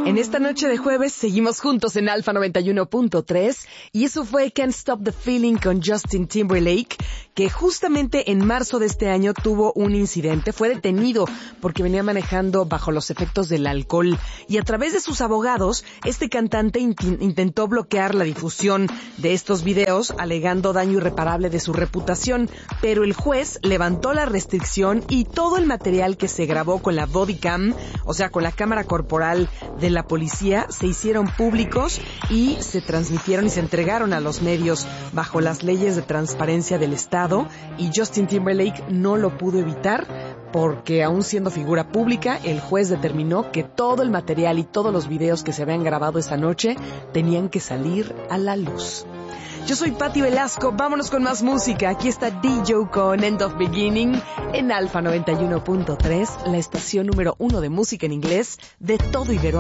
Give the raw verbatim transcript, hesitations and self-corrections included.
En esta noche de jueves seguimos juntos en Alfa noventa y uno punto tres y eso fue Can't Stop the Feeling con Justin Timberlake, que justamente en marzo de este año tuvo un incidente, fue detenido porque venía manejando bajo los efectos del alcohol y a través de sus abogados este cantante int- intentó bloquear la difusión de estos videos alegando daño irreparable de su reputación, pero el juez levantó la restricción y todo el material que se grabó con la body cam, o sea con la cámara corporal de la policía, se hicieron públicos y se transmitieron y se entregaron a los medios bajo las leyes de transparencia del Estado, y Justin Timberlake no lo pudo evitar porque aún siendo figura pública, el juez determinó que todo el material y todos los videos que se habían grabado esa noche tenían que salir a la luz. Yo soy Patti Velasco, vámonos con más música. Aquí está D J con End of Beginning en Alfa noventa y uno punto tres, la estación número uno de música en inglés de todo Iberoamérica.